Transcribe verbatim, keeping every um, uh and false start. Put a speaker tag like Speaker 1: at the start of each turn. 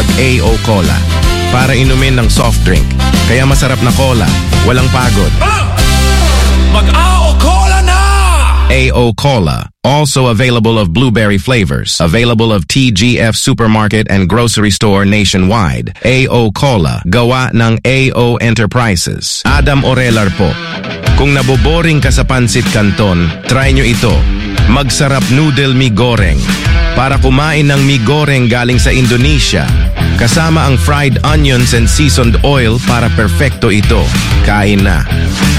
Speaker 1: mag-A O Cola para inumin ng soft drink. Kaya masarap na cola, walang pagod.
Speaker 2: Ah! Mag-A O Cola na!
Speaker 1: A O Cola, also available of blueberry flavors, available of T G F Supermarket and Grocery Store nationwide. A O Cola, gawa ng A O Enterprises. Adam Orelar po. Kung naboboring ka sa Pansit Canton, try nyo ito. Magsarap noodle mi goreng. Para kumain ng mi goreng galing sa Indonesia, kasama ang fried onions and seasoned oil para perfecto ito. Kain na.